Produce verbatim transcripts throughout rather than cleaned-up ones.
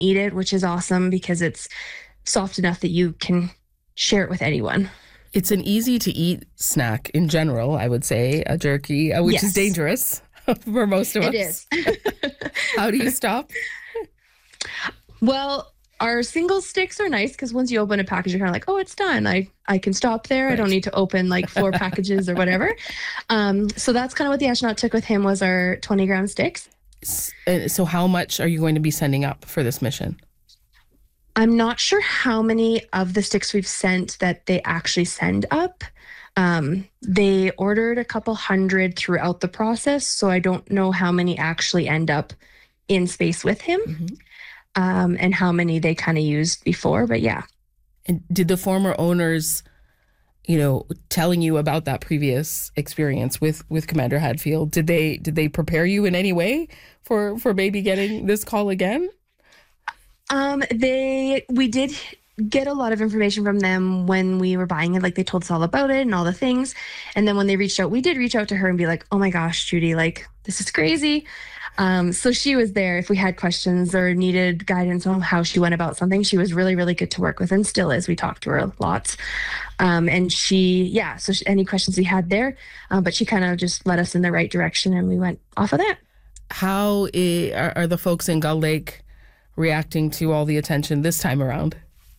eat it, which is awesome because it's soft enough that you can share it with anyone. It's an easy to eat snack in general, I would say, a jerky, uh, which Yes. is dangerous for most of It us. is. How do you stop? Well, our single sticks are nice because once you open a package, you're kind of like, oh, it's done. I, I can stop there. Right. I don't need to open like four packages or whatever. Um, so that's kind of what the astronaut took with him was our twenty gram sticks. S- uh, So how much are you going to be sending up for this mission? I'm not sure how many of the sticks we've sent that they actually send up. Um, they ordered a couple hundred throughout the process, so I don't know how many actually end up in space with him. Mm-hmm. Um, and how many they kind of used before, but yeah. And did the former owners, you know, telling you about that previous experience with, with Commander Hadfield, did they did they prepare you in any way for for maybe getting this call again? Um, they we did get a lot of information from them when we were buying it. Like they told us all about it and all the things. And then when they reached out, we did reach out to her and be like, "Oh my gosh, Judy, like this is crazy." Um, so she was there if we had questions or needed guidance on how she went about something. She was really, really good to work with and still is. We talked to her lots. Um, and she, yeah, so she, any questions we had there, uh, but she kind of just led us in the right direction and we went off of that. How i- are, are the folks in Gull Lake reacting to all the attention this time around?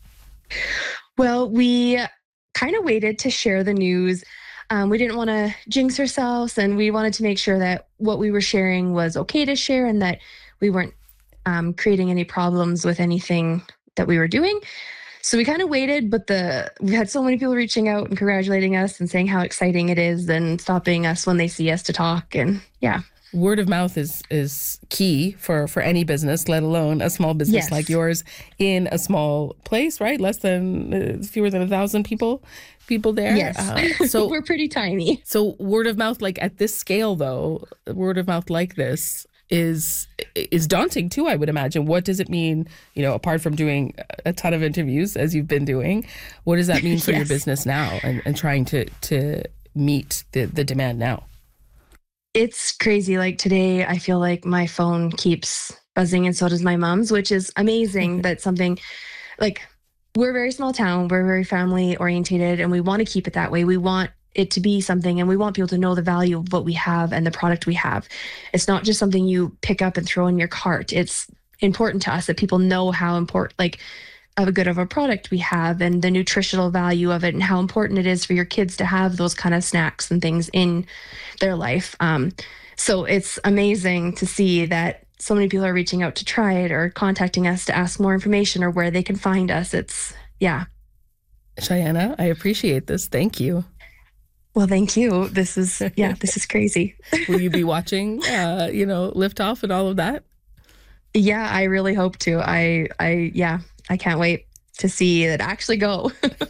Well, we kind of waited to share the news. Um, we didn't want to jinx ourselves, and we wanted to make sure that what we were sharing was okay to share and that we weren't um, creating any problems with anything that we were doing. So we kind of waited, but the we had so many people reaching out and congratulating us and saying how exciting it is and stopping us when they see us to talk. And yeah. Word of mouth is is key for, for any business, let alone a small business Yes. like yours in a small place, right? Less than, uh, fewer than a thousand people people there. Yes. Uh, so We're pretty tiny. So word of mouth, like at this scale, though, word of mouth like this is is daunting too, I would imagine. What does it mean, you know, apart from doing a ton of interviews as you've been doing, what does that mean for Yes. your business now and, and trying to to meet the, the demand now? It's crazy. Like today, I feel like my phone keeps buzzing and so does my mom's, which is amazing. That something like we're a very small town, we're very family orientated, and we want to keep it that way. We want it to be something, and we want people to know the value of what we have and the product we have. It's not just something you pick up and throw in your cart. It's important to us that people know how important, like, of a good of a product we have and the nutritional value of it and how important it is for your kids to have those kind of snacks and things in their life. Um, so it's amazing to see that so many people are reaching out to try it or contacting us to ask more information or where they can find us. It's, yeah. Cheyenne, I appreciate this. Thank you. Well, thank you. This is, yeah, this is crazy. Will you be watching, uh, you know, Liftoff and all of that? Yeah, I really hope to. I, I, yeah, I can't wait to see it actually go.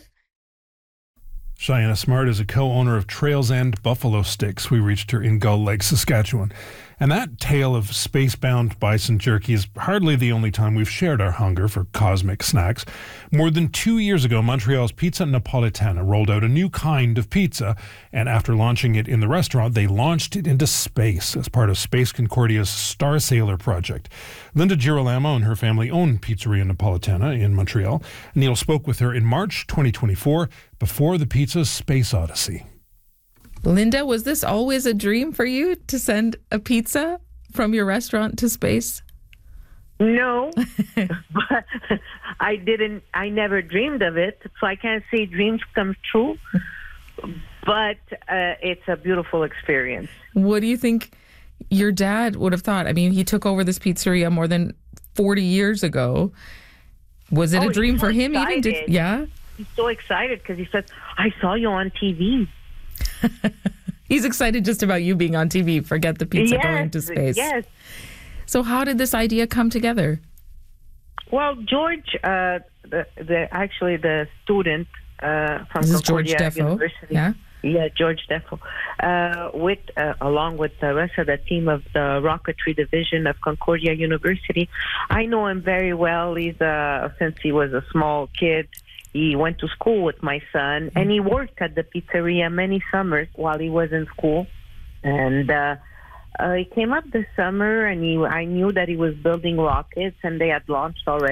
Cheyenne Smart is a co-owner of Trails End Buffalo Sticks. We reached her in Gull Lake, Saskatchewan. And that tale of space-bound bison jerky is hardly the only time we've shared our hunger for cosmic snacks. More than two years ago, Montreal's Pizza Napolitana rolled out a new kind of pizza, and after launching it in the restaurant, they launched it into space as part of Space Concordia's Star Sailor project. Linda Girolamo and her family own Pizzeria Napolitana in Montreal. Neil spoke with her in March twenty twenty-four before the pizza's space odyssey. Linda, was this always a dream for you to send a pizza from your restaurant to space? No, but I didn't, I never dreamed of it, so I can't say dreams come true, but uh, it's a beautiful experience. What do you think your dad would have thought? I mean, he took over this pizzeria more than forty years ago. Was it Oh, a dream he's so for him even? Did, excited. yeah? He's so excited because he says, I saw you on T V. He's excited just about you being on T V. Forget the pizza yes, going to space. Yes. So how did this idea come together? Well, George, uh, the, the actually the student uh, from This is George Concordia Defo. University. Yeah. Yeah, George Defo, uh, with uh, along with the rest of the team of the rocketry division of Concordia University. I know him very well. He's uh, since he was a small kid. He went to school with my son, and he worked at the pizzeria many summers while he was in school. And uh, Uh, he came up this summer, and he, I knew that he was building rockets, and they had launched already.